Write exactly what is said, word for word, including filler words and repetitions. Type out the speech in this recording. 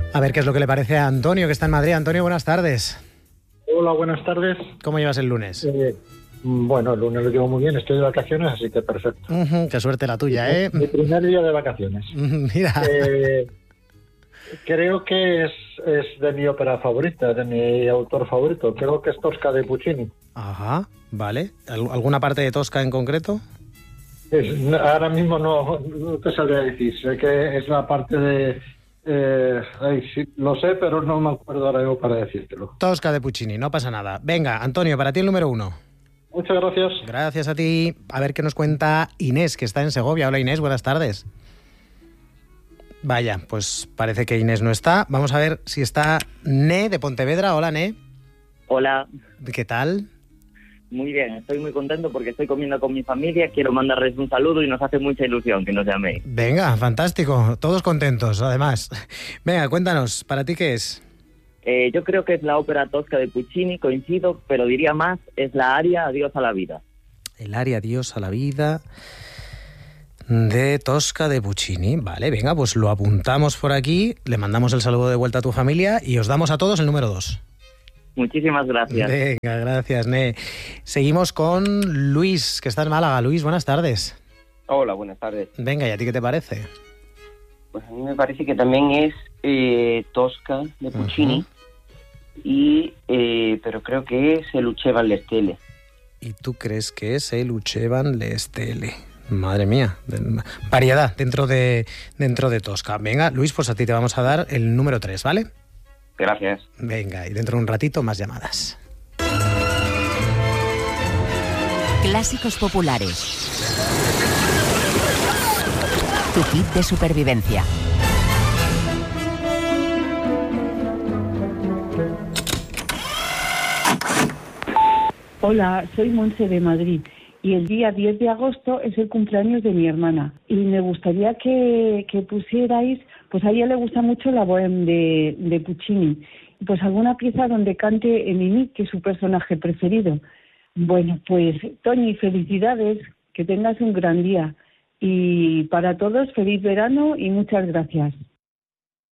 A ver qué es lo que le parece a Antonio, que está en Madrid. Antonio, buenas tardes. Hola, buenas tardes. ¿Cómo llevas el lunes? Eh, bueno, el lunes lo llevo muy bien, estoy de vacaciones, así que perfecto. Uh-huh, qué suerte la tuya, ¿eh? Mi primer día de vacaciones. Mira. Eh, creo que es, es de mi ópera favorita, de mi autor favorito. Creo que es Tosca de Puccini. Ajá, vale. ¿Alguna parte de Tosca en concreto? Es, ahora mismo no, no te sabría decir. Sé que es la parte de... Eh, ay, sí, lo sé, pero no me acuerdo ahora mismo para decírtelo. Tosca de Puccini, no pasa nada. Venga, Antonio, para ti el número uno. Muchas gracias. Gracias a ti. A ver qué nos cuenta Inés, que está en Segovia. Hola, Inés, buenas tardes. Vaya, pues parece que Inés no está. Vamos a ver si está Ne de Pontevedra. Hola, Ne. Hola. ¿Qué tal? Muy bien, estoy muy contento porque estoy comiendo con mi familia. Quiero mandarles un saludo y nos hace mucha ilusión que nos llaméis. Venga, fantástico. Todos contentos, además. Venga, cuéntanos, ¿para ti qué es? Eh, yo creo que es la ópera Tosca de Puccini, coincido, pero diría más, es la aria Adiós a la vida. El aria Adiós a la vida de Tosca de Puccini. Vale, venga, pues lo apuntamos por aquí, le mandamos el saludo de vuelta a tu familia y os damos a todos el número dos. Muchísimas gracias. Venga, gracias, Ne. Seguimos con Luis, que está en Málaga. Luis, buenas tardes. Hola, buenas tardes. Venga, ¿y a ti qué te parece? Pues a mí me parece que también es eh, Tosca de Puccini, uh-huh. y eh, pero creo que es el Lucevan le Stelle. ¿Y tú crees que es el Lucevan le Stelle? Madre mía, variedad dentro de, dentro de Tosca. Venga, Luis, pues a ti te vamos a dar el número tres, ¿vale? Gracias. Venga, y dentro de un ratito más llamadas. Clásicos populares. Tu kit de supervivencia. Hola, soy Monse de Madrid y el día diez de agosto es el cumpleaños de mi hermana y me gustaría que, que pusierais, pues a ella le gusta mucho la bohème de, de Puccini, pues alguna pieza donde cante Mimi, que es su personaje preferido. Bueno, pues Toñi, felicidades, que tengas un gran día y para todos feliz verano y muchas gracias.